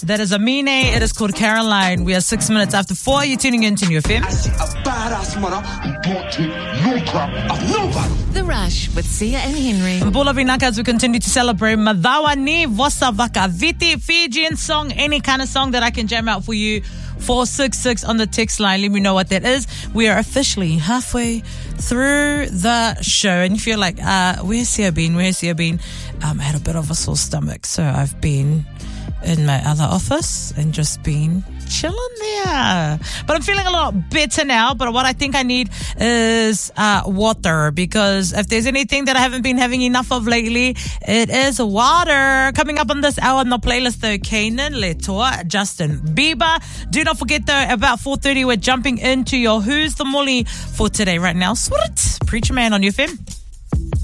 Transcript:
That is Amine. It is called Caroline. We are 6 minutes after 4. You're tuning in to New FM. I see a badass mother who don't take no crap of nobody. The Rush with Sia and Henry. Mbula Vinaka, as we continue to celebrate Madawa ni Vosa Vakaviti, Fijian song, any kind of song that I can jam out for you. 466 on the text line. Let me know what that is. We are officially halfway through the show. And if you're like, where's Sia been? I had a bit of a sore stomach, so I've been in my other office and just been chilling there. But I'm feeling a lot better now. But what I think I need is water, because if there's anything that I haven't been having enough of lately, it is water. Coming up on this hour on the playlist, though, Kanan, Letoa, Justin Bieber. Do not forget, though, about 4:30, we're jumping into your Who's the Molly for today right now. Preacher Man on UFM.